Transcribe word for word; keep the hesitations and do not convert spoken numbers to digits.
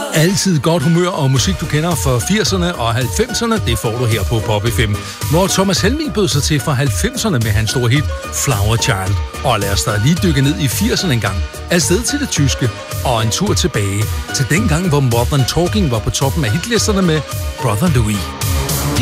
Altid godt humør og musik, du kender fra firserne og halvfemserne, det får du her på Pop F M. Hvor Thomas Helmig bød sig til fra halvfemserne med hans store hit Flower Child. Og lad os da lige dykke ned i firserne en gang. Afsted til det tyske og en tur tilbage til den gang, hvor Modern Talking var på toppen af hitlisterne med Brother Louis.